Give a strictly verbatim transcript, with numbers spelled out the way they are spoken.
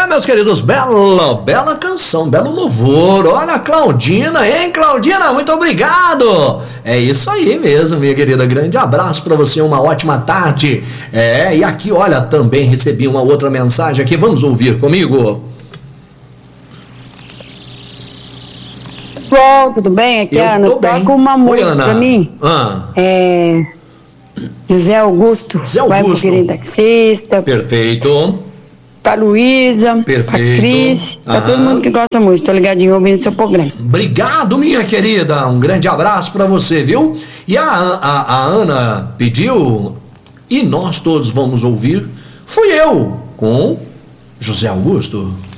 meus queridos, bela, bela canção, belo louvor. Olha a Claudina, hein, Claudina, muito obrigado. É isso aí mesmo, minha querida, grande abraço pra você, uma ótima tarde. É, e aqui, olha, também recebi uma outra mensagem aqui, vamos ouvir comigo. Bom, tudo bem? Aqui é a Ana, toca uma música pra mim. Ah. É... José Augusto, José Augusto. Vai pro querido taxista. Perfeito. Pra Luísa, Perfeito. pra Cris, pra Aham. todo mundo que gosta muito. Tô ligadinho ouvindo seu programa. Obrigado, minha querida. Um grande abraço pra você, viu? E a, a, a Ana pediu, e nós todos vamos ouvir, fui eu, com José Augusto.